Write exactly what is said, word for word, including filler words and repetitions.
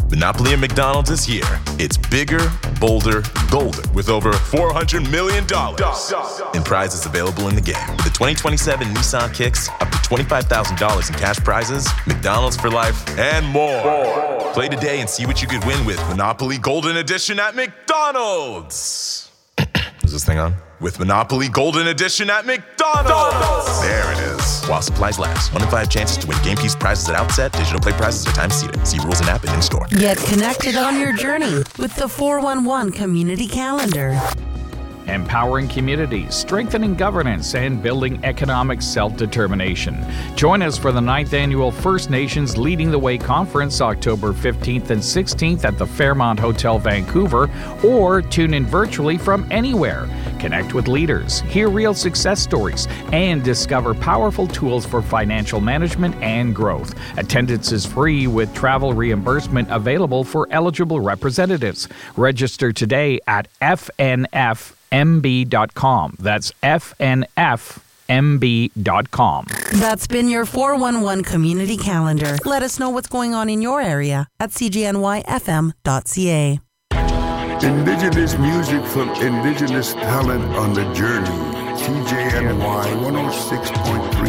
Monopoly at McDonald's is here. It's bigger, bolder, golder, with over four hundred million dollars in prizes available in the game. With the twenty twenty-seven Nissan Kicks, up to twenty-five thousand dollars in cash prizes, McDonald's for life, and more. more. Play today and see what you could win with Monopoly Golden Edition at McDonald's. Is this thing on? With Monopoly Golden Edition at McDonald's. There it is. While supplies last. One in five chances to win game piece prizes at outset. Digital play prizes are time seated. See rules and app and in-store. Get connected on your journey with the four one one Community Calendar. Empowering communities, strengthening governance, and building economic self-determination. Join us for the ninth Annual First Nations Leading the Way Conference, October fifteenth and sixteenth at the Fairmont Hotel, Vancouver, or tune in virtually from anywhere. Connect with leaders, hear real success stories, and discover powerful tools for financial management and growth. Attendance is free with travel reimbursement available for eligible representatives. Register today at f n f m b dot com. That's f n f m b dot com. That's been your four one one Community Calendar. Let us know what's going on in your area at c g n y f m dot c a. Indigenous music from indigenous talent on the journey. C J N Y one oh six point three